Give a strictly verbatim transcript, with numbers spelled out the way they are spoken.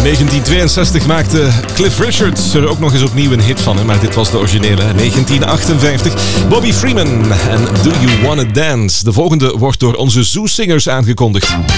negentien tweeënzestig maakte Cliff Richard er ook nog eens opnieuw een hit van, hè? Maar dit was de originele. negentien achtenvijftig. Bobby Freeman en Do You Wanna Dance. De volgende wordt door onze Zoo Singers aangekondigd.